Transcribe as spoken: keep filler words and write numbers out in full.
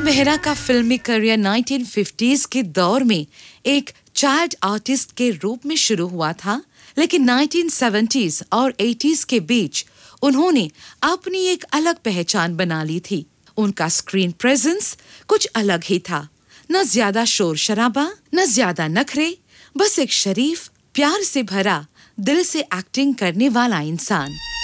मेहरा का फिल्मी career nineteen fifties के दौर में एक चाइल्ड आर्टिस्ट के रूप में शुरू हुआ था, लेकिन नाइनटीन सेवेंटीज़ और एटीज़ के बीच उन्होंने अपनी एक अलग पहचान बना ली थी। उनका स्क्रीन प्रेजेंस कुछ अलग ही था, न ज्यादा शोर शराबा, न ज्यादा नखरे, बस एक शरीफ, प्यार से भरा, दिल से एक्टिंग करने वाला इंसान।